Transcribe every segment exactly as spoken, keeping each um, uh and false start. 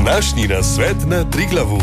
Današnji nasvet na Triglavu.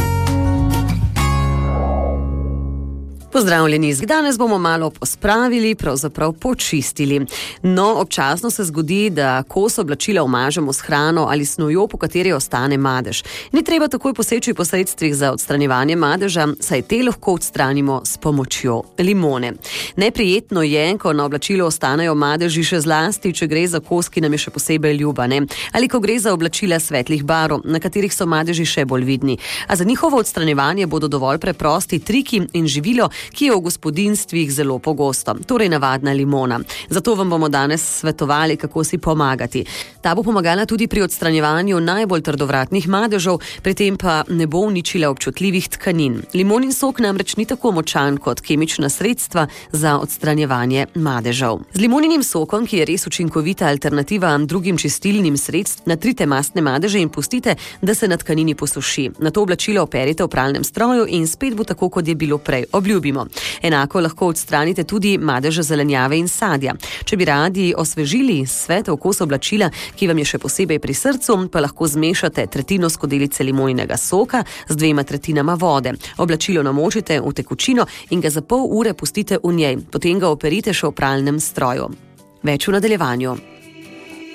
Pozdravljeni, danes bomo malo pospravili, pravzaprav počistili. No, občasno se zgodi, da kos oblačila umažemo s hrano ali snovjo, po kateri ostane madež. Ni treba takoj poseči po sredstvih za odstranjevanje madeža, saj te lahko odstranimo s pomočjo limone. Neprijetno je, ko na oblačilu ostanejo madeži, še zlasti, če gre za kos, ki nam je še posebej ljubane, ali ko gre za oblačila svetlih barv, na katerih so madeži še bolj vidni. A za njihovo odstranjevanje bodo dovolj preprosti triki in živilo, ki je v gospodinjstvih zelo pogosto, torej navadna limona. Zato vam bomo danes svetovali, kako si pomagati. Ta bo pomagala tudi pri odstranjevanju najbolj trdovratnih madežev, pri tem pa ne bo uničila občutljivih tkanin. Limonin sok namreč ni tako močan kot kemična sredstva za odstranjevanje madežev. Z limoninim sokom, ki je res učinkovita alternativa drugim čistilnim sredstvom, natrite mastne madeže in pustite, da se na tkanini posuši. Nato oblačilo operite v pralnem stroju in spet bo tako, kot je bilo prej. Obljubimo. Enako lahko odstranite tudi madeže zelenjave in sadja. Če bi radi osvežili svetel kos oblačila, ki vam je še posebej pri srcu, pa lahko zmešate tretjino skodelice limoninega soka z dvema tretjinama vode. Oblačilo namočite v tekočino in ga za pol ure pustite v njej. Potem ga operite še v pralnem stroju. Več v nadaljevanju.